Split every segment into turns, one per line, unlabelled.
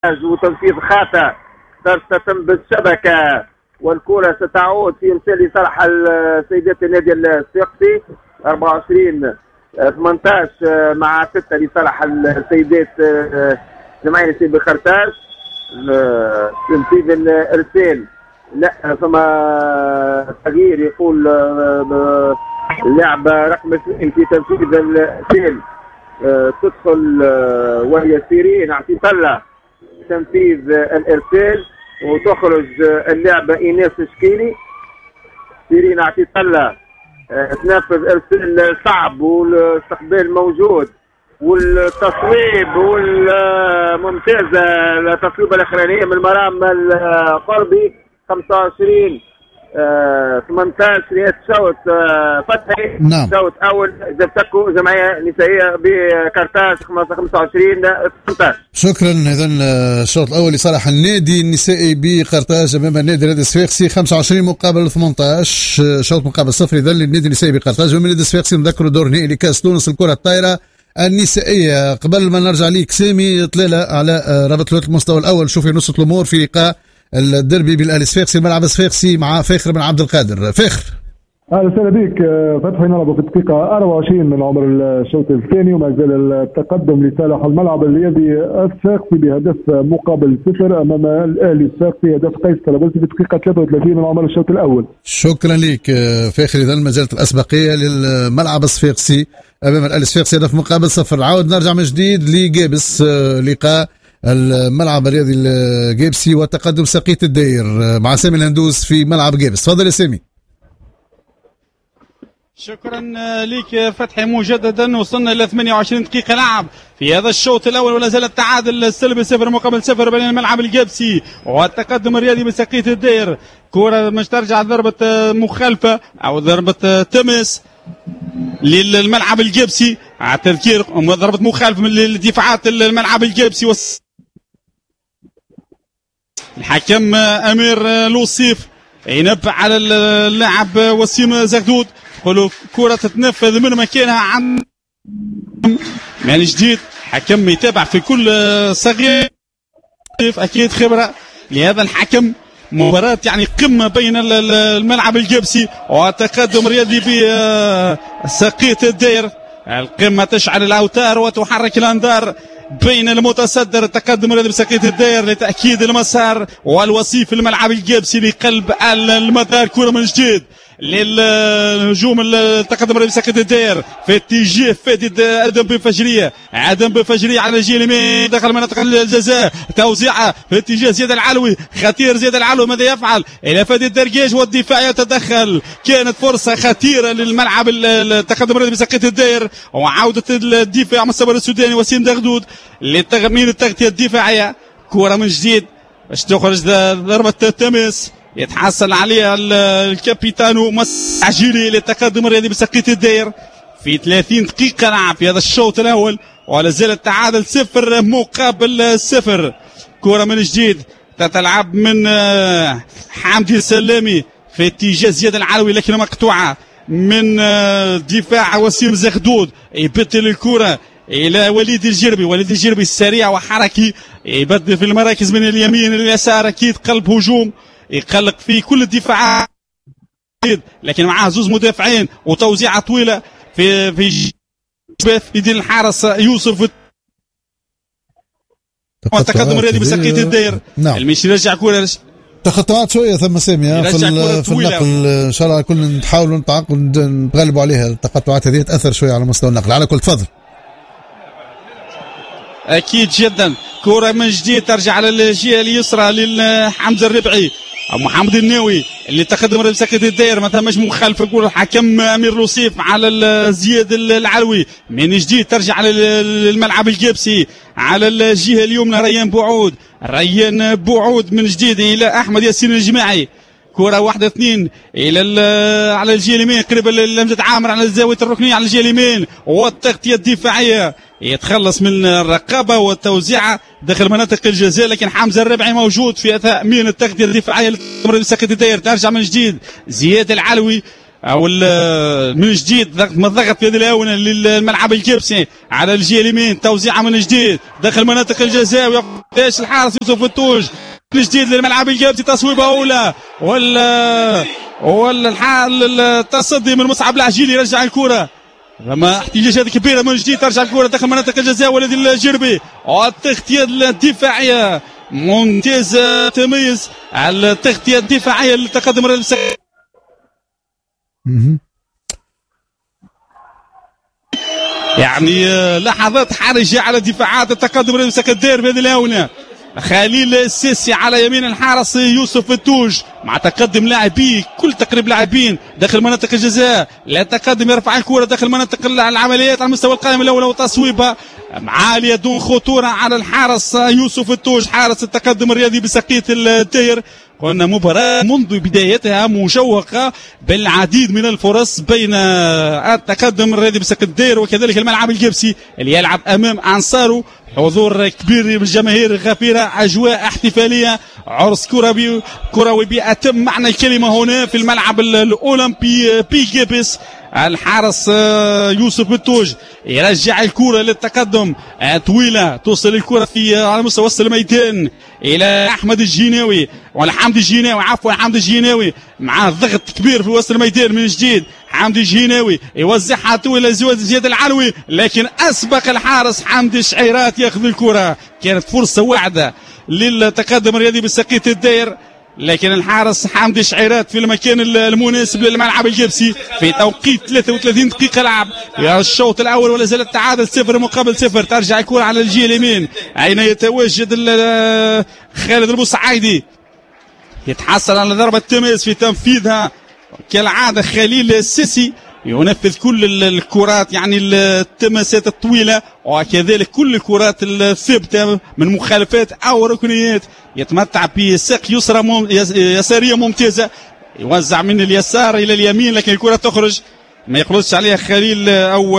وتنفيذ خاطئ تتم بالشبكة، والكرة ستعود في امثال لصالح سيدات النادي الصفاقسي. 24-18 مع 6 لصالح السيدات جمعية نسيب خرطاج. تنفيذ الارسال لا ثم تغيير، يقول اللعبة رقم 2 في تنفيذ الارسال تدخل وهي سيرين عطيطلة تنفيذ الارسال، وتخرج اللعبة ايناس شكيلي. سيرين عطيطلة تنفذ ارسال صعب والاستقبال موجود والتصويب والممتازة التصويبة الأخرانية من مرام القربي. 25-18 نهاية الشوط فتحي.
نعم.
شوط أول زبتكو جمعية نسائية بكرتاج 25-18.
شكرا. إذا الشوط الأول لصالح النادي النسائي بقرطاج أمام النادي الصفاقسي 25 مقابل 18، شوط مقابل 0 إذا للنادي النسائي بقرطاج. ومن النادي الصفاقسي نذكر دور نهائي لكأس تونس الكرة الطايرة النسائية. قبل ما نرجع ليك سامي طلالة على رابط المستوى الأول، شوفي نصة الأمور في لقاء الدربي بالأهلي الصفاقسي الملعب الصفاقسي مع فاخر بن عبد القادر. فاخر
اهلا وسهلا بك. فتحي نلعب في الدقيقة 24 من عمر الشوط الثاني، وما زال التقدم لصالح الملعب الرياضي الصفاقسي بهدف مقابل 0 امام الاهلي الصفاقسي، هدف قيس طرابلسي في الدقيقة 33 من عمر الشوط الاول.
شكرا لك فاخر. اذا ما زالت الاسبقية للملعب الصفاقسي امام الاهلي الصفاقسي هدف مقابل 0. عاود نرجع من جديد لجابس، لقاء الملعب الرياضي الجابسي وتقدم سقية الداير مع سامي الهندوس في ملعب جابس. تفضل يا سامي.
شكرا لك فتحي. مجددا وصلنا الى 28 دقيقة لعب في هذا الشوط الاول، ولا زال التعادل السلبي 0 مقابل 0 بين الملعب الجابسي والتقدم الرياضي بسقية الداير. كرة مش ترجع ضربة مخالفة او ضربة تمس للملعب الجابسي، على التذكير ضربة مخالفة من الدفاعات الملعب الجابسي. الحكم امير لوصيف ينبه على اللاعب وسيم زغدود، قالوا كرة تتنفذ من مكانها عن من جديد. حكم يتابع في كل صغير، اكيد خبرة لهذا الحكم. مباراة يعني قمة بين الملعب الجابسي وتقدم رياضي بسقية الداير. القمة تشعل الاوتار وتحرك الانظار بين المتصدر التقدم الرياضي بسقية الداير لتأكيد المسار، والوصيف الملعب الجابسي لقلب المدار. كرة من جديد للهجوم التقدم الرياضي بسقية الداير في اتجاه فادي ادم بفجريه. ادم بفجريه على الجهه اليمين داخل منطقه الجزاء، توزيعه في اتجاه زياد العلوي. خطير زياد العلوي، ماذا يفعل؟ الى فادي الدرقاج والدفاع يتدخل. كانت فرصه خطيره للملعب التقدم الرياضي بسقية الداير، وعوده الدفاع مستمر السوداني وسيم دغدود لتغمين التغطيه الدفاعيه. كره من جديد باش تخرج ضربه تمس يتحصل عليها الكابيتانو مسعجيلي للتقدم الرياضي بسقية الداير في 30 دقيقة لعب في هذا الشوط الأول، ولا زال التعادل 0 مقابل 0. كرة من جديد تتلعب من حمدي السلامي في اتجاه زياد العلوي، لكن مقطوعة من دفاع وسيم زغدود. يبدل الكرة إلى وليد الجربي. وليد الجربي السريع وحركي، يبدل في المراكز من اليمين لليسار، أكيد قلب هجوم يقلق في كل الدفاعات، لكن معاه زوز مدافعين وتوزيعه طويله في يدين الحارس يوسف. تقدم الرياضي بسقية الداير.
نعم.
المشي يرجع كوره
تقطعات شويه ثم سامي في النقل. ان شاء الله كل نحاولوا نتغلبوا عليها. التقطعات هذه تاثر شويه على مستوى النقل. على كل تفضل.
اكيد جدا. كره من جديد ترجع على الجهه اليسرى للحمزه الربعي او محمد الناوي اللي تقدم بسقية الداير، ما ثماش مخالفه. يقول الحكم امير لوصيف على زياد العلوي. من جديد ترجع على الملعب الجابسي على الجهه اليمنى. ريان بوعود من جديد الى احمد ياسين الجماعي. كره 1-2 الى على الجهه اليمين قريب لمجد عامر على الزاويه الركنيه على الجهه اليمين، والتغطيه الدفاعيه يتخلص من الرقابه والتوزيعه داخل مناطق الجزاء، لكن حمزه الربعي موجود في تامين التغطيه الدفاعيه لسقية الداير. ترجع من جديد زياد العلوي او من جديد من الضغط في هذه الاونه للملعب الكبسي على الجهه اليمين، توزيعه من جديد داخل مناطق الجزاء، ويقداش الحارس يوسف فتوش من جديد للملعب الكبسي، تصويبه اولى ولا التصدي من مصعب العجيلي، يرجع الكره لما احتجاجات كبيره من جديد، ترجع الكره داخل مناطق الجزاء، ولدي الجربي والتغطيه الدفاعيه ممتازه، تميز على التغطيه الدفاعيه للتقدم الرئيسي. يعني لحظات حرجه على دفاعات التقدم الرئيسي كالدير بهذه الاونه. خليل السيسي على يمين الحارس يوسف فتوج مع تقدم لاعبي كل تقريب لاعبين داخل مناطق الجزاء، لا تقدم يرفع الكره داخل مناطق العمليات على مستوى القائم الاول وتصويبها عاليه دون خطوره على الحارس يوسف فتوج حارس التقدم الرياضي بسقية الدير. قلنا مباراة منذ بدايتها مشوقة بالعديد من الفرص بين التقدم الرياضي بسقية الدير وكذلك الملعب الجبسي اللي يلعب امام انصاره، حضور كبير من الجماهير غفيرة، اجواء احتفالية، عرس كروي بأتم معنى الكلمة هنا في الملعب الاولمبي بي جيبس. الحارس يوسف التوج يرجع الكرة للتقدم طويلة، توصل الكرة على مستوى وسط الميدان الى احمد الجيناوي ولا حمد الجيناوي، عفوا حمد الجيناوي مع ضغط كبير في وسط الميدان من جديد. حمد الجيناوي يوزعها طويلة زياد العلوي، لكن اسبق الحارس حمد الشعيرات ياخذ الكرة. كانت فرصة واعدة للتقدم الرياضي بسقية الدير، لكن الحارس حمد الشعيرات في المكان المناسب للملعب الجبسي في توقيت 33 دقيقة لعب في الشوط الأول، ولا زال التعادل 0-0. ترجع الكرة على الجهة اليمين أين يتواجد خالد البوسعيدي، يتحصل على ضربة تماس في تنفيذها كالعادة. خليل السيسي ينفذ كل الكرات، يعني التماسات الطويلة وكذلك كل الكرات الثابتة من مخالفات أو ركنيات. يتمتع بساق يسارية ممتازة، يوزع من اليسار إلى اليمين لكن الكرة تخرج، ما يخلصش عليها خليل أو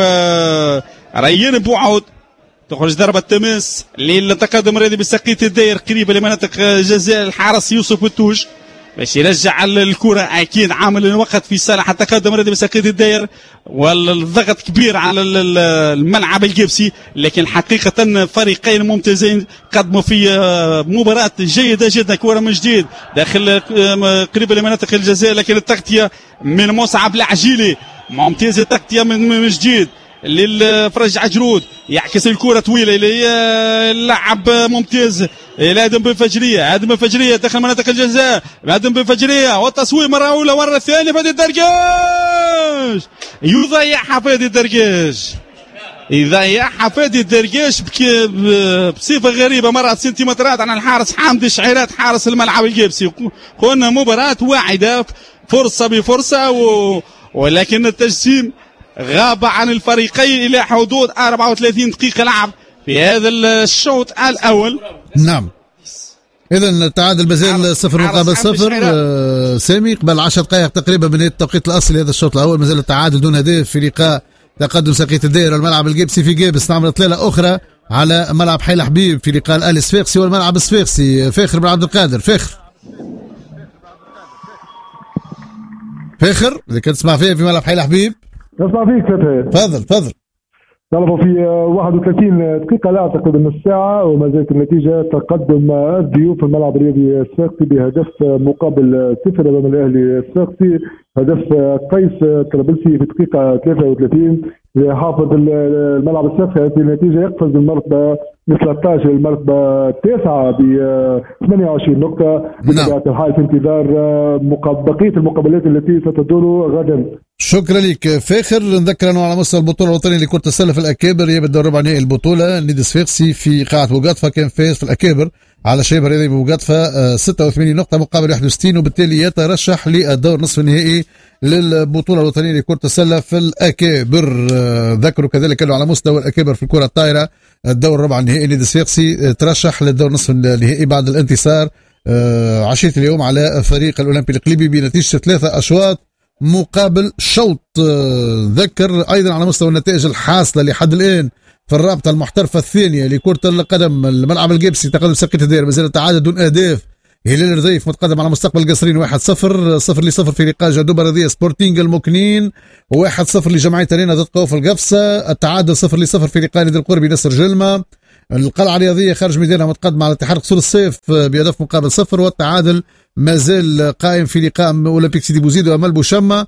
ريان بوعود. تخرج ضربة تماس للتقدم الرياضي بسقية الداير قريبة لمناطق جزاء الحارس يوسف التوج باش يرجع الكرة. أكيد عامل الوقت في صالح التقدم الرياضي بسقية الداير، والضغط كبير على الملعب الجبسي، لكن حقيقة فريقين ممتازين قدموا في مباراة جيدة جدا. كرة من جديد داخل قريبة لمناطق الجزاء، لكن التغطية من مصعب العجيلي ممتازة، التغطية من جديد للفرج عجرود، يعكس الكرة طويلة اللاعب ممتاز لادم بن فجرية. ادم بن فجرية داخل مناطق الجزاء، ادم بن فجرية والتصوير مرة أولى مرة ثانية. فادي الدرقاش يضيعها، فادي الدرقاش يضيعها، فادي الدرقاش بصفة غريبة، مرة سنتيمترات عن الحارس حامد الشعيرات حارس الملعب الجبسي. قلنا مباراة واعدة فرصة بفرصة ولكن التجسيم غاب عن الفريقين إلى حدود 34 دقيقة لعب في هذا الشوط الأول.
نعم، إذا التعادل مازال 0-0. سامي قبل 10 دقائق تقريبا من التوقيت الأصلي هذا الشوط الأول، مازال التعادل دون هدف في لقاء تقدم سقية الدائرة والملعب الجبسي في جيبس. نعمل إطلالة أخرى على ملعب حيل حبيب في لقاء الأهلي الصفاقسي والملعب الصفاقسي. فاخر بن عبد القادر، فاخر إذا كنت تسمع فيها في ملعب حيل حبيب.
اسمع فيك فتحي.
تفضل.
طلبوا في 31 دقيقة لا أعتقد من الساعة، وما زالت النتيجة تقدم الضيوف في الملعب الرياضي الصفاقسي بهدف مقابل 0 أمام الأهلي الصفاقسي. هدف قيس الطرابلسي في دقيقة 33 حافظ الملعب الصفاقسي. هذه النتيجة يقفز من المرتبة من 13 للمرتبة 9 ب 28 نقطة. بطبيعة الحال في انتظار بقية المقابلات التي ستدور غدا.
شكرا لك فاخر. نذكر انه على مستوى البطوله الوطنيه لكره السله في الاكابر يبدا ربع نهائي البطوله، النادي الصفاقسي في قاعه بوقاطفه كان فاز في الاكابر على شباب الرياضي بوقاطفه 86 نقطه مقابل 61، وبالتالي يترشح للدور نصف النهائي للبطوله الوطنيه لكره السله في الاكابر. ذكروا كذلك انه على مستوى الاكابر في الكره الطايره الدور الربع النهائي النادي الصفاقسي ترشح للدور نصف النهائي بعد الانتصار عشيه اليوم على فريق الاولمبي القليبي بنتيجه 3 أشواط مقابل شوط. ذكر ايضا على مستوى النتائج الحاصله لحد الان في الرابطه المحترفه الثانيه لكره القدم الملعب الجبسي تقدم سقية الدائرة مازال التعادل دون اهداف هلال الرضيف متقدم على مستقبل القصرين 1-0. 0-0 في لقاء جدوبة رضية سبورتينغ المكنين، 1-0 لجمعية رينا ضد قوف القفصة. التعادل 0-0 في لقاء نادي القربي نصر جلمة. القلعة الرياضية خارج ميدانها متقدمة على اتحاد قصور الصيف بهدف مقابل 0، والتعادل مازال قائم في لقاء أولمبيك سيدي بوزيد وأمل بوشمة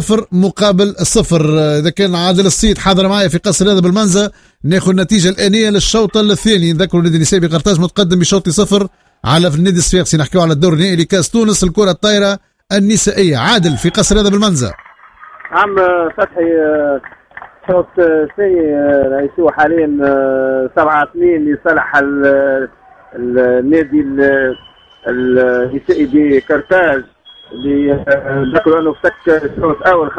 0-0. إذا كان عادل الصيد حاضر معي في قصر هذا بالمنزة ناخذ النتيجة الآنية للشوط الثاني. نذكروا النادي النسائي بقرطاج متقدم بشوط 0 على النادي الصفاقسي. نحكيو على الدور النهائي لكاس تونس الكرة الطايرة النسائية. عادل في قصر هذا بالمنزة.
عم فتحي الشوط الثاني رئيسه حاليا 7-2 لصالح النادي النسائي بقرطاج اللي ذكروا انه فتك الشوط الاول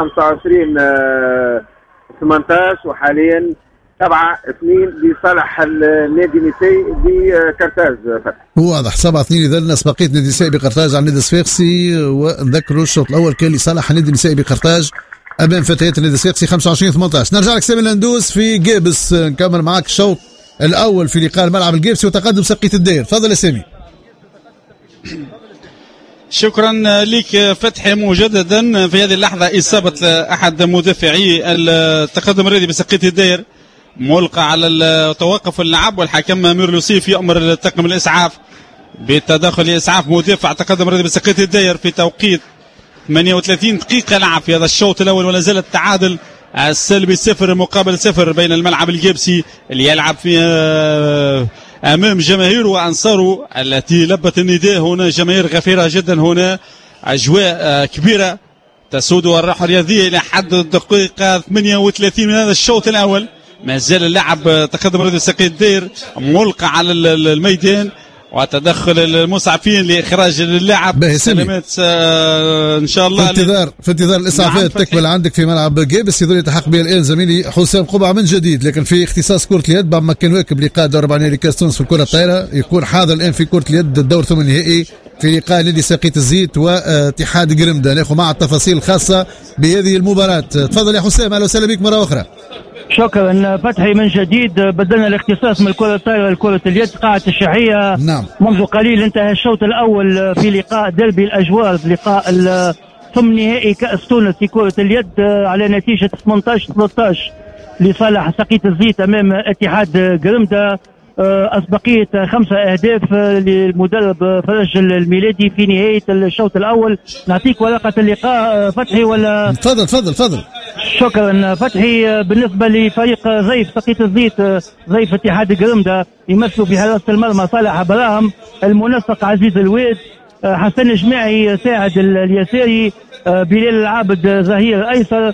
25-18 وحاليا 7-2 لصالح النادي النسائي بقرطاج.
واضح 7-2 اذا لنا سبقيه النادي النسائي بقرطاج على النادي الصفاقسي. ونذكروا الشوط الاول كان لصالح النادي النسائي بقرطاج امام فتيات النادي الصفاقسي 25-18. نرجع لك سامي الهندوس في جابس نكمل معك الشوط الاول في لقاء الملعب الجابسي وتقدم سقية الدير. تفضل يا سامي.
شكرا لك فتحي. مجددا في هذه اللحظة إصابة أحد مدافعي التقدم الرياضي بسقية الدير ملقى على توقف اللعب، والحكم أمير لوسيف يأمر طاقم الإسعاف بالتدخل لإسعاف مدافع تقدم الرياضي بسقية الدير في توقيت 38 دقيقة لعب في هذا الشوط الأول. ولا زال التعادل السلبي 0-0 بين الملعب الجابسي اللي يلعب في أمام جماهيره وأنصاره التي لبت النداء. هنا جماهير غفيرة جدا، هنا أجواء كبيرة تسود الراحة الرياضية إلى حد الدقيقة 38 من هذا الشوط الأول. ما زال اللعب تقدم رياضي سقية الدير ملقى على الميدان وتدخل المسعفين لاخراج اللاعب. سلامات ان شاء الله
في انتظار الاسعافات تكمل عندك في ملعب جابس. يظل يتحقق به الان زميلي حسام قبعه من جديد، لكن في اختصاص كره اليد بعد ما كان واكب لقاء دور رباعي لكاس تونس في الكره الطايره يكون حاضر الان في كره اليد الدور ثم النهائي في لقاء نادي ساقية الزيت واتحاد قرمده. ناخذ مع التفاصيل الخاصه بهذه المباراه. تفضل يا حسام. اهلا وسهلا بك مره اخرى.
شكرا فتحي من جديد. بدلنا الاختصاص من الكرة الطايرة لكرة اليد قاعة الشحية.
نعم.
منذ قليل انتهى الشوط الأول في لقاء ديربي الأجوار، لقاء ثم نهائي كأس تونس في كرة اليد على نتيجة 18-13 لصالح ساقية الزيت أمام اتحاد قرمدة. أسبقية 5 أهداف للمدرب فرج الميلادي في نهاية الشوط الأول. نعطيك ورقة اللقاء فتحي ولا؟
تفضل.
شكرا فتحي. بالنسبة لفريق ضيف ساقية الزيت ضيف اتحاد قرمدة يمثلوا بحراسة المرمى صالح براهم، المنسق عزيز الويد، حسن جماعي ساعد اليساري، بلال العابد ظهير أيسر،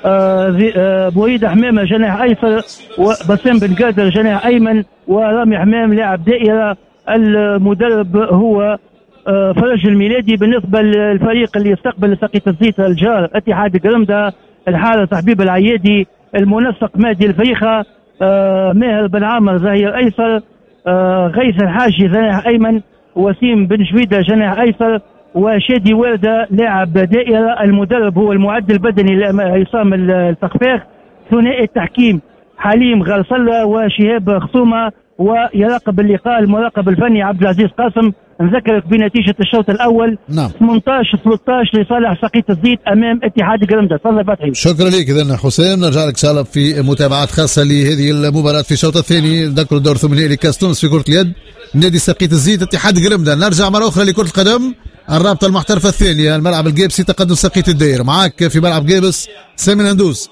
بويد حمامة جناح أيسر، وبسام بن قادر جناح أيمن، ورامي حمام لاعب دائرة. المدرب هو فرج الميلادي. بالنسبة للفريق اللي يستقبل ساقية الزيت الجار اتحاد قرمدة الحارس حبيب العيادي، المنسق مادي الفريخة، ماهر بن عامر ظهير أيسر، غيث الحاجي جناح أيمن، وسيم بن جويدة جناح أيسر، وشادي وردة لاعب دائرة. المدرب هو المعد البدني عصام الفخفاخ. ثنائي التحكيم حليم غرسلة وشهاب خصومة، ويراقب اللقاء المراقب الفني عبد العزيز قاسم. نذكرك بنتيجة الشوط الأول 18-13 لصالح ساقية الزيت أمام اتحاد قرمدة. تفضل فتحي.
شكرا لك إذن حسام. نرجع لك سالم في متابعات خاصة لهذه المباراة في الشوط الثاني. نذكر دور ثمانية لكاس تونس في كرة اليد نادي ساقية الزيت اتحاد قرمدة. نرجع مرة أخرى لكرة القدم الرابطة المحترفة الثانية الملعب الجابسي تقدم ساقية الدير. معاك في ملعب جابس سامي الهندوس.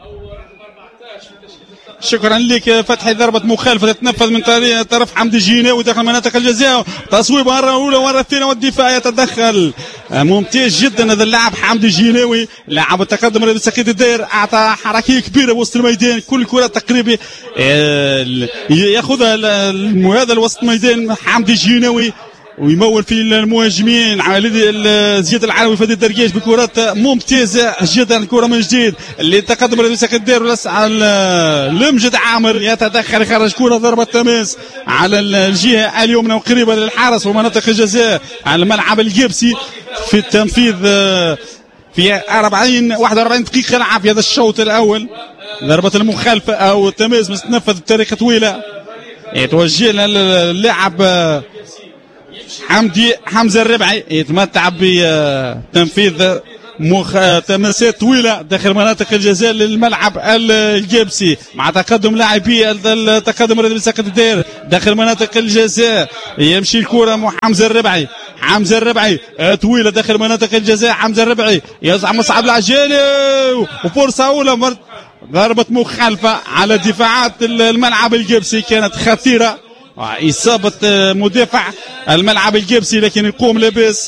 شكرا لك فتحي. ضربة مخالفة تتنفذ من طرف حمدي الجيناوي داخل مناطق الجزاء. تصويب مرة أولى مرة ثانية والدفاع يتدخل ممتاز جدا هذا اللاعب حمدي الجيناوي لاعب التقدم الذي ساقية الدير. أعطى حركية كبيرة وسط الميدان، كل كرة تقريبا يأخذها هذا وسط الميدان حمدي الجيناوي ويمول في المهاجمين على زياد العلوي فادي الدرقيش بكرات ممتازه جدا. الكره من جديد اللي تقدم الذي ساقية الدير ولسع لمجد عامر يتدخل يخرج كره ضربه تماس على الجهه اليمنى وقريبه للحارس ومناطق الجزاء على الملعب الجابسي في التنفيذ في 41 دقيقه لعب في هذا الشوط الاول. ضربه المخالفه او التماس تنفذ بطريقه طويله يتوجه للاعب حمزة الربعي يتمتع بتنفيذ تماسات طويله داخل مناطق الجزاء للملعب الجبسي مع تقدم لاعبي التقدم الذي بساقة الدائر داخل مناطق الجزاء. يمشي الكره مع حمزه الربعي طويله داخل مناطق الجزاء. حمزه الربعي يزعم مصعب العجالي وفرصه اولى ضربه مخالفه على دفاعات الملعب الجبسي كانت خطيره. اصابه مدافع الملعب الجبسي لكن يقوم لاباس.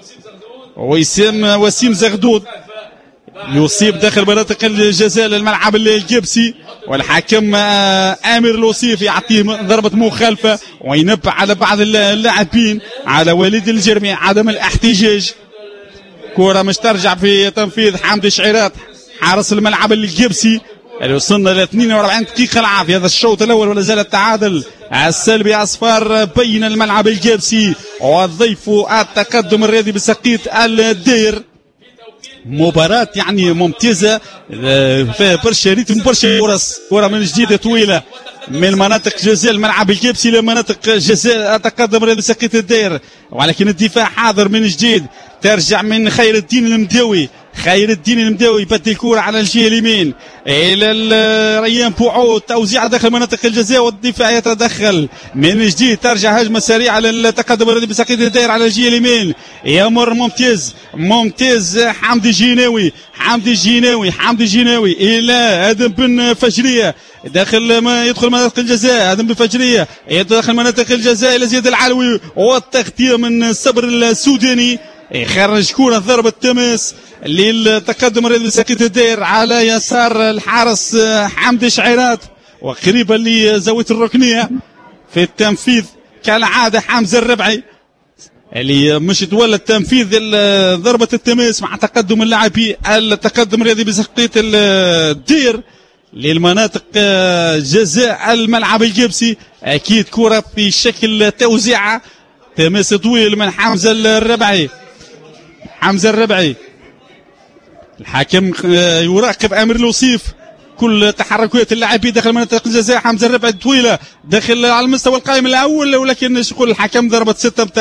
وسيم زغدود يصيب داخل مناطق الجزاء للملعب الجبسي والحكم آمر لوصيف يعطيه ضربة مخالفة وينبه على بعض اللاعبين على وليد الجرمي عدم الاحتجاج. كرة مش ترجع في تنفيذ حمدي شعيرات حارس الملعب الجبسي. وصلنا ل 42 دقيقة لعب في هذا الشوط الأول ولا زال التعادل السلبي أصفار بين الملعب الجبسي وضيف التقدم الرياضي بسقيط الدير. مباراة يعني ممتازة فيها برشا ريتم برشا فرص. كرة من جديد طويلة من مناطق جزاء الملعب الجبسي لمناطق جزاء التقدم الرياضي بسقيط الدير ولكن الدفاع حاضر من جديد. ترجع من خير الدين المداوي يبدل الكرة على الجهة اليمين إلى ريان بوعود توزيع داخل مناطق الجزاء والدفاع يتدخل من جديد. ترجع هجمة سريعة للتقدم الذي بسقيط الدائرة على الجهة اليمين. يمر ممتاز حمدي الجيناوي إلى آدم بن فجرية يدخل مناطق الجزاء. آدم بن فجرية يدخل مناطق الجزاء إلى زياد العلوي والتغطية من صبر السوداني يخرج كرة ضربة تماس للتقدم الذي بسقيط الدير على يسار الحارس حمدي شعيرات وقريبا لزاوية الركنية. في التنفيذ كالعادة حمزة الربعي اللي مش تولى تنفيذ ضربة التماس مع تقدم اللاعبي التقدم الرياضي بسقيط الدير للمناطق جزاء الملعب الجبسي. أكيد كرة في شكل توزيعة تماس طويل من حمزة الربعي. الحكم يراقب امر لوصيف كل تحركات اللاعبين داخل منطقه الجزاء. حمزه الربعي طويله داخل على المستوى القائم الاول ولكن ايش يقول الحكم ضربه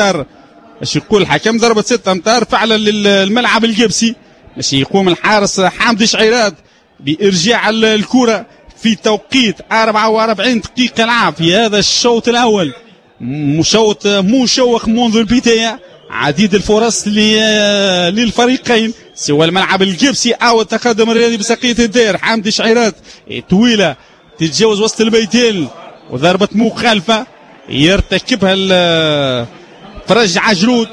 6 امتار فعلا للملعب الجبسي. باش يقوم الحارس حمدي شعيرات بارجاع الكره في توقيت 44 دقيقه لعب في هذا الشوط الاول. شوط مشوق منذ البدايه. عديد الفرص للفريقين سواء الملعب الجبسي او التقدم الرياضي بسقيط الدير. حمدي شعيرات طويله تتجاوز وسط البيتين وضربه مخالفه يرتكبها فرج عجرود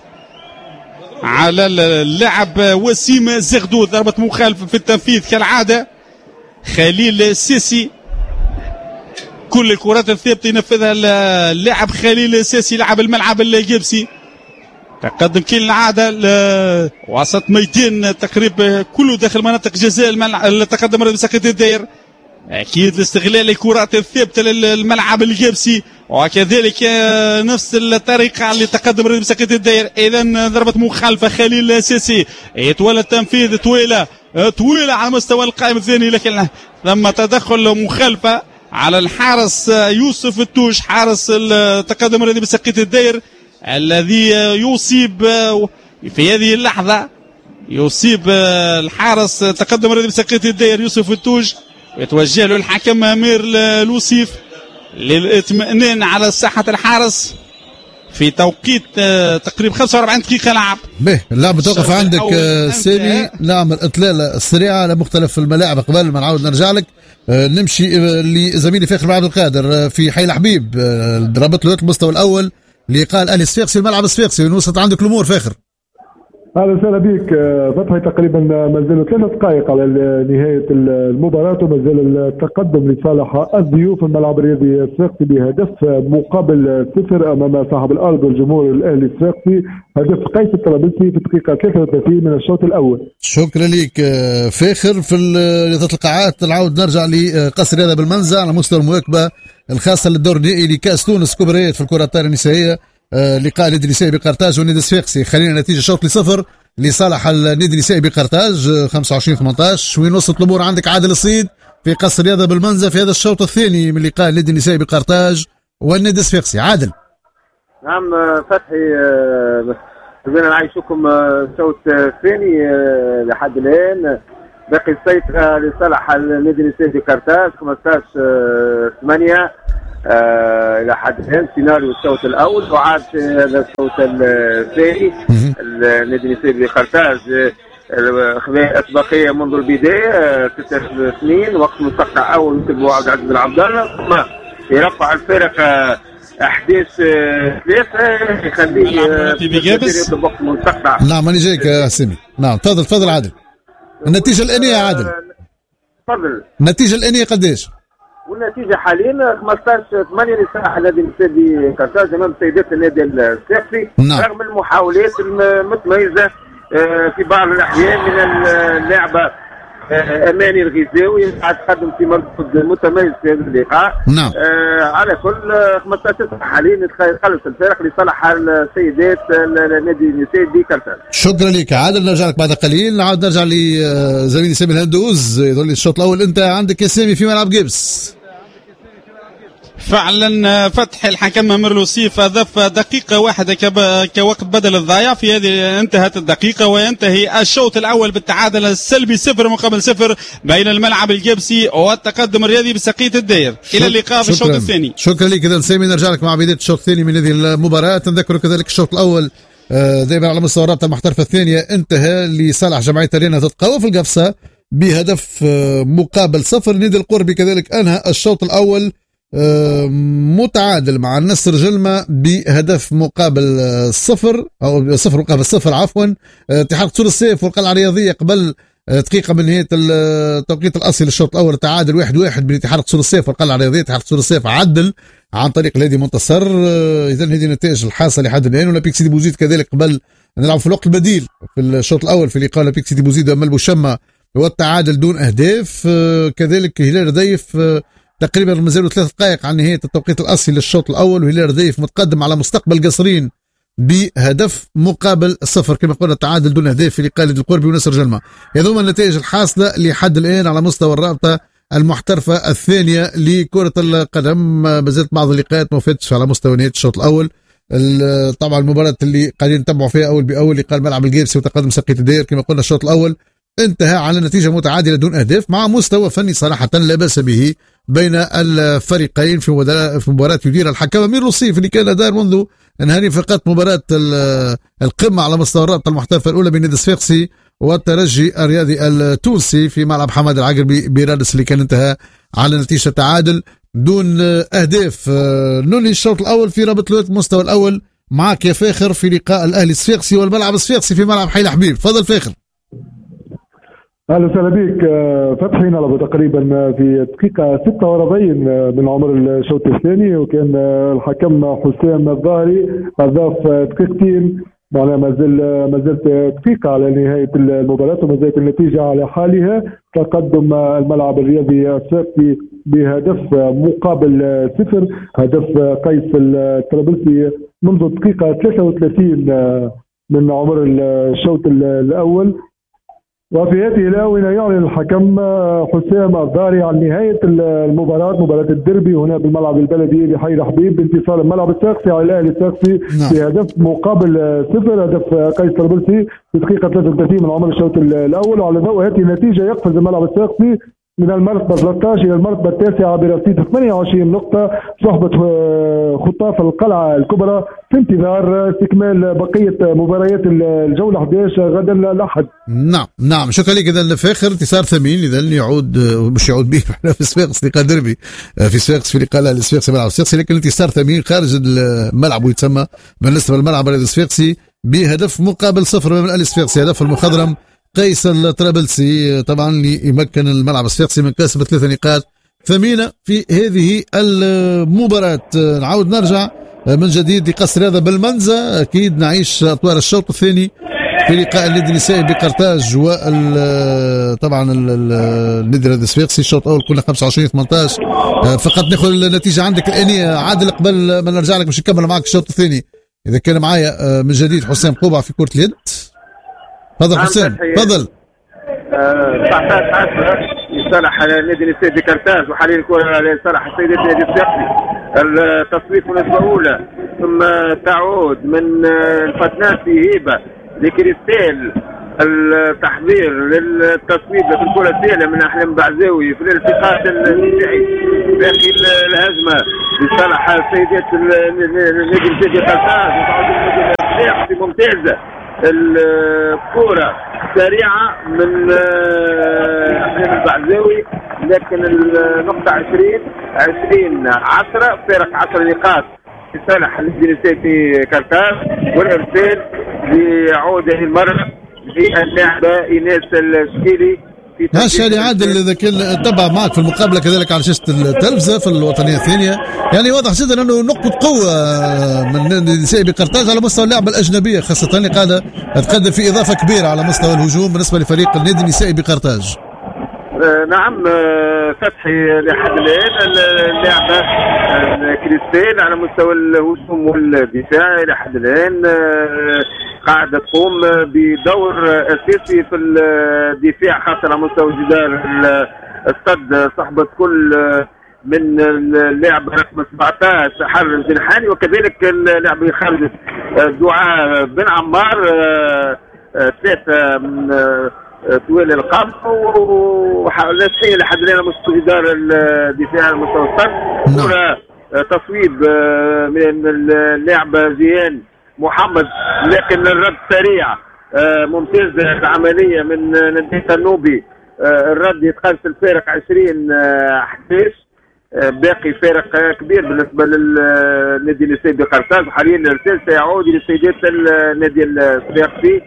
على اللاعب وسيم زغدود. ضربه مخالفه في التنفيذ كالعاده. خليل السيسي كل الكرات الثابته ينفذها اللاعب خليل السيسي لاعب الملعب الجبسي. تقدم كالعادة وسط ميدان تقريبا كله داخل مناطق جزاء التقدم الذي بسقيط الدائر. أكيد لاستغلال الكرات الثابتة للملعب الجبسي وكذلك نفس الطريقة لتقدم الذي بسقيط الدائر. إذا ضربة مخالفة خليل السيسي يتولى التنفيذ طويلة على مستوى القائم الثاني لكن ثم تدخل مخالفة على الحارس يوسف التوش حارس التقدم الذي بسقيط الدائر الذي يصيب في هذه اللحظة الحارس تقدم الذي بسقيط الدائر يوسف التوج ويتوجه له الحكم أمير لوصيف للاطمئنان على صحة الحارس في توقيت تقريبا 45 دقيقة لعب.
اللعبة توقف عندك سامي. نعمل إطلالة سريعة على مختلف الملاعب قبل ما نعاود نرجع لك. نمشي لزميلي فاخر عبد القادر في حي الحبيب. ضربت له المستوى الأول اللي قال اهلي الصفاقسي الملعب الصفاقسي وصلت عندك الامور فاخر.
اهلا وسهلا بك فتحي. تقريبا ما زالوا 3 دقائق على نهايه المباراه وما زال التقدم لصالح الضيوف الملعب الرياضي الصفاقسي بهدف مقابل 0 امام صاحب الارض والجمهور الاهلي الصفاقسي. هدف قيس الطرابلسي في الدقيقه 33 من الشوط الاول. شكرا لك
فاخر. في رياضه القاعات نعاود نرجع لقصر رياضه بالمنزه على مستوى المواكبه الخاصه للدور النهائي لكاس تونس كبريات في الكره الطائره النسائيه. لقاء النادي النسائي بقرطاج والنادي الصفاقسي. خلينا نتيجه شوط ل0 لصالح النادي النسائي بقرطاج 25-18. وين وصلت الامور عندك عادل الصيد في قصر رياضه بالمنزه في هذا الشوط الثاني من لقاء النادي النسائي بقرطاج والنادي الصفاقسي؟ عادل.
نعم فتحي، بدنا نعيشكم الشوط الثاني لحد الآن. باقي السيطرة لصالح النادي النسائي بقرطاج 15-8 إلى حد الآن. سيناريو الشوط الأول وعاد هذا الشوط الثاني. النادي النسائي بقرطاج أسبقية منذ البداية 6 سنين، وقت مستقطع أول مثل عبد العزيز العبد الله، ثم يرفع الفرق أحداث ثلاثة يخليه يطلب وقت مستقطع.
نعم أنا جايك يا سامي. نعم تفضل عادل. النتيجة الآنية يا عادل.
تفضل.
النتيجة الآنية قديش؟
والنتيجة حاليا 15-8 لصالح النادي النسائي بقرطاج أمام سيدات النادي الصفاقسي.
نعم.
رغم المحاولات المتميزة في بعض الأحيان من اللاعبة أماني الغزاوي قاعد تقدم في مردود متميز في هذا اللقاء.
نعم.
على كل 15 حاليا خلص الفارق لصالح السيدات النادي النسائي بقرطاج.
شكرا لك عادل. نرجع لك بعد قليل. نعود نرجع لزميلي سامي الهندوز يظل الشوط الأول. أنت عندك يا سامي في ملعب جيبس.
فعلا فتح الحكم مرلوسيف أضاف دقيقة واحدة كوقت بدل الضايع. في هذه انتهت الدقيقة وينتهي الشوط الأول بالتعادل السلبي 0-0 بين الملعب الجبسي والتقدم الرياضي بسقية الداير. إلى اللقاء في الشوط الثاني.
شكرا لك إذا سامي. نرجع لك مع بداية الشوط الثاني من هذه المباراة. نذكر كذلك الشوط الأول دائما على مستوى الرابطة المحترفة الثانية انتهى لصالح جمعية رينا تتقوى في القفصة بهدف مقابل 0. نادي القربي كذلك أنهى الشوط الأول متعادل مع النصر جلمة بهدف مقابل 0 أو 0 مقابل 0 عفوا. اتحاد قصور السيف والقلعة الرياضية قبل دقيقة من نهاية التوقيت الأصلي للشوط الأول تعادل 1-1 بين اتحاد قصور السيف والقلعة الرياضية. اتحاد قصور السيف عدل عن طريق الهادي منتصر. إذا هذه النتائج الحاصلة لحد الآن. ولابيك سيدي بوزيد كذلك قبل نلعب في الوقت البديل في الشوط الأول في لقاء لابيك سيدي بوزيد وأمل بوشمة والتعادل دون أهداف. كذلك هلال رديف تقريبا مازالوا 3 دقائق عن نهاية التوقيت الأصلي للشوط الأول وهلال رديف متقدم على مستقبل قصرين بهدف مقابل 0 كما قلنا تعادل دون أهداف في لقاء القربي ونصر جلمة. هذوما النتائج الحاصلة لحد الآن على مستوى الرابطة المحترفة الثانية لكرة القدم. مازالت بعض اللقاءات ما فاتش على مستوى نهاية الشوط الأول. طبعا المباراة اللي قاعدين نتابعوا فيها أول بأول لقاء الملعب الجيبسي وتقدم سقية الداير كما قلنا الشوط الأول انتهى على نتيجة متعادلة دون أهداف مع مستوى فني صراحة لا بأس به بين الفريقين في مباراة يدير الحكم أمير لوصيف اللي كان دار منذ انهاني فقط مباراة القمة على مستوى الرابطة المحترفة الأولى بين نادي الصفاقسي والترجي الرياضي التونسي في ملعب حماد العقربي برادس اللي كان انتهى على نتيجة تعادل دون أهداف. ننهي الشوط الأول في رابط المستوى الأول معك يا فاخر في لقاء الأهلي الصفاقسي والملعب الصفاقسي في ملعب حيل حبيب. تفضل فاخر.
اهلا وسهلا بك فتحي. نلعب تقريبا في دقيقة 46 من عمر الشوط الثاني وكان الحكم حسام الظاهري اضاف دقيقتين. معناها ما زالت دقيقة على نهاية المباراة وما زالت النتيجة على حالها. تقدم الملعب الرياضي الصفاقسي بهدف مقابل 0. هدف قيس الطرابلسي منذ الدقيقة 33 من عمر الشوط الأول. وفي هذه الآونة يعلن الحكم حسام الظاهري عن نهاية المباراة، مباراة الديربي هنا بالملعب البلدي لحي رحبيب بانتصار الملعب الصفاقسي على الأهلي الصفاقسي بهدف مقابل 0. هدف قيس طرابلسي في دقيقة 33 من عمر الشوط الأول. وعلى ضوء هذه النتيجة يقفز الملعب الصفاقسي من المرتبة 13 إلى المرتبة 9 برصيد 28 نقطة صحبة خطاف القلعة الكبرى في انتظار استكمال بقية مباريات الجولة 11 غدا الأحد.
نعم شكرا لك. إذا فاخر انتصار ثمين إذا يعود مش يعود به في صفاقس لقاء دربي في صفاقس في لقاء الصفاقسي ملعب الصفاقسي، لكن انتصار ثمين خارج الملعب ويتسمى بالنسبة للملعب الصفاقسي بهدف مقابل 0 من الصفاقسي. هدف المخضرم قيس الطرابلسي طبعا ليمكن الملعب الصفاقسي من كسب 3 نقاط ثمينة في هذه المباراة. نعود نرجع من جديد لقصر هذا بالمنزة. أكيد نعيش أطوار الشوط الثاني في لقاء النادي النسائي بقرطاج طبعا النادي الصفاقسي. الشوط الأول كنا 25-18. فقط ناخذ النتيجة عندك الآنية عادل قبل ما نرجع لك باش نكمل معك الشوط الثاني. إذا كان معايا من جديد حسام قوبع في كرة اليد. تفضل حسام تفضل.
19/10 لصالح نادي السيد كرتاج، وحاليا الكره لصالح السيدات نادي الصفاقسي. التصويت بالنسبه الاولى، ثم تعود من الفتناسي هيبه لكريستيل. التحضير للتصويب في الكره الثانيه من احلام بعزاوي في الالتقاط النهائي داخل الهزمه لصالح السيدات نادي السيد كرتاج. وتعود ممتازه الكرة سريعة من أحلام البعزاوي، لكن النقطة 20/10 فارق 10 نقاط لصالح النادي كرتاج. والإرسال ليعود هذه المرة للاعبة إيناس الشكيلي.
هالشيء اللي عادل اذا كان تبع معك في المقابله كذلك على شاشه التلفزه في الوطنيه الثانيه، يعني واضح جدا انه نقطه قوه من النساء بقرطاج على مستوى اللعبه الاجنبيه، خاصه اللي قاعده تقدم في اضافه كبيره على مستوى الهجوم بالنسبه لفريق النادي النسائي بقرطاج.
نعم فتحي لحد الان اللعبه كريستين على مستوى الهجوم والدفاع لحد الان قاعدة تقوم بدور أساسي في الدفاع، خاصة على مستوى جدار الصد صحبة كل من اللاعب رقم 17 حرر الجنحاني، وكذلك اللاعب خالد دعاء بن عمار، ثلاثة من طويل القامة وناجحين لحد الآن على مستوى جدار الدفاع على مستوى الصد. كرة تصويب من اللاعب زيان محمد، لكن الرد سريع ممتاز العملية من نادي النوبي. الرد يتقاس الفارق 20/11، باقي فارق كبير بالنسبة للنادي النسائي بقرطاج. حاليا الارسال سيعود لسيدات النادي الصفاقسي.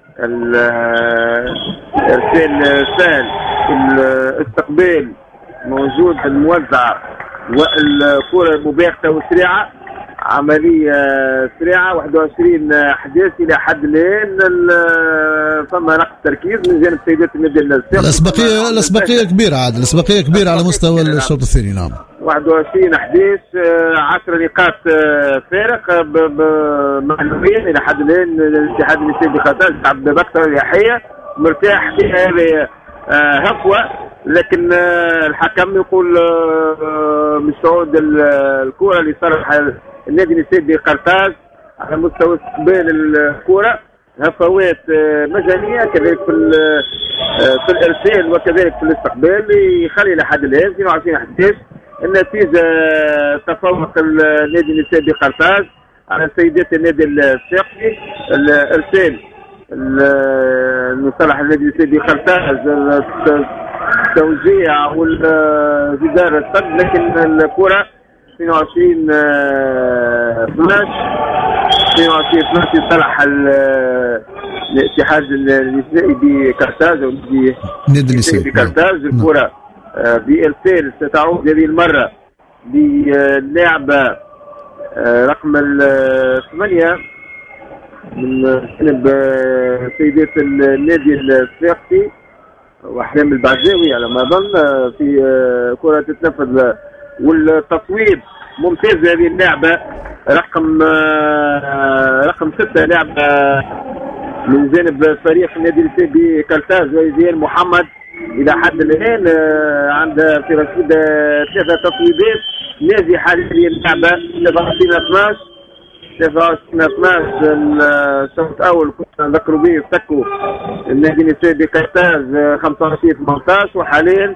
الارسال سهل، الاستقبال موجود الموزع، والكرة مباغتة وسريعة، عملية سريعة. 21/11 إلى حد الآن فما نقص تركيز من جانب سيدات النادي الصفاقسي.
الأسبقية كبيرة عاد، الأسبقية كبيرة على مستوى الشوط الثاني. نعم
21/11 10 نقاط فارق معنويا إلى حد الآن. الاتحاد النسائي بقرطاج لعب بأكثر اريحية، مرتاح في هذه هفوة، لكن الحكم يقول مش تعود الكرة لصالح النادي النسائي بقرطاج على مستوى استقبال الكرة. هفوات مجانية كذلك في الارسال وكذلك في الاستقبال، يخلي لحد الان 22/11 النتيجة تفوق النادي النسائي بقرطاج على سيدات النادي الصفاقسي. الارسال لصالح النادي النسائي بقرطاج، التوزيع والجدار الصد، لكن الكرة 22/12 لصالح الاتحاد النسائي بقرطاج او النادي النسائي بقرطاج. الكرة بإرسال ستعود هذه المرة للاعبة رقم 8 من جانب سيدات النادي الصفاقسي واحلام البعزاوي على ما اظن، في كرة تتنفذ والتصويب ممتاز هذه اللعبة رقم 6 لعبة من جانب فريق النادي النسائي بقرطاج وزيان محمد. الى حد الان عندها في رصيد 3 تصويبات ناجحة هذه اللعبة. 23/12 الشوط الاول كنا نذكروا به افتكوا النادي النسائي بقرطاج 25/18، وحاليا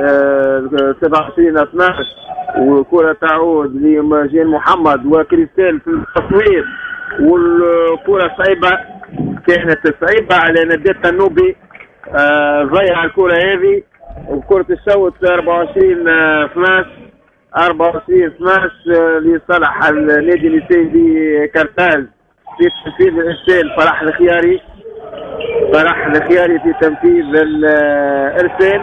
27/12 وكرة تعود لمجين محمد وكريستال في التصوير. والكرة صعيبة، كانت صعيبة على نادي النوبي، ضيع الكرة هذه. وكرة الشوط 24/12 لصالح النادي النسائي بقرطاج في تنفيذ الارسال. فرح الخياري في تنفيذ الارسال.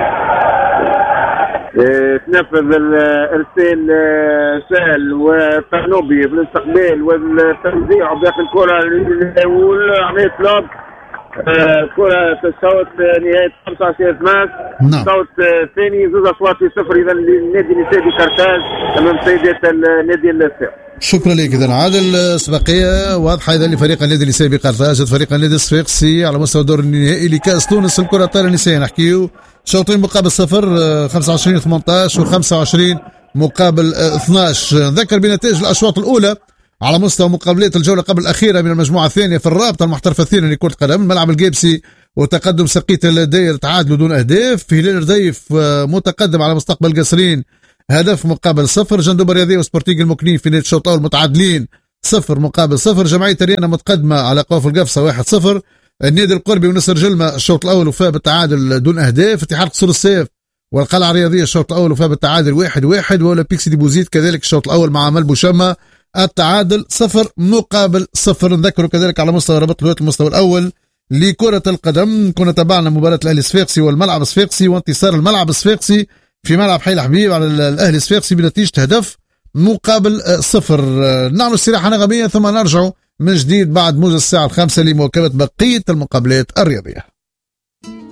تنفذ الارسال سهل والتنوبي في الاستقبال والتوزيع باقي الكرة والعملية لوب. كرة الشوط نهاية 25/12. الشوط الثاني 2 أصوات 0 إذا للنادي النسائي بقرطاج أمام سيدات النادي الصفاقسي.
شكرا لك. إذا عادل السباقية واضحة إذا لفريق النادي النسائي بقرطاج فريق النادي الصفاقسي على مستوى الدور النهائي لكأس تونس الكرة الطائرة النسائية. نحكيو شوطين مقابل 0 25-18 و25 مقابل 12. نذكر بنتائج الأشواط الأولى على مستوى مقابلات الجولة قبل الأخيرة من المجموعة الثانية في الرابطة المحترفة الثانية لكرة القدم. الملعب الجيبسي وتقدم سقيت الداير تعادلوا دون أهداف. هلال رديف متقدم على مستقبل قصرين هدف مقابل 0. جندوب الرياضية وسبورتينغ المكنين في نادي الشوط الأول متعادلين 0 مقابل 0. جمعية ريانا متقدمة على قوافل القفصة 1-0. النادي القربي ونسر جلمة الشوط الأول وفاء بالتعادل دون أهداف. اتحاد قصور السيف والقلعة الرياضية الشوط الأول وفاء بالتعادل 1-1. وأولمبيك سيدي بوزيد كذلك الشوط الأول مع ملبو شمة التعادل 0 مقابل 0. نذكروا كذلك على مستوى رابطة الولايات المستوى الأول لكرة القدم كنا تابعنا مباراة الأهلي الصفاقسي والملعب الصفاقسي وانتصار الملعب الصفاقسي في ملعب حي الحبيب على الأهلي الصفاقسي بنتيجة هدف مقابل 0. نعمل استراحة نغمية ثم نرجع من جديد بعد موجز الساعة 5 لمواكبة بقية المقابلات الرياضية.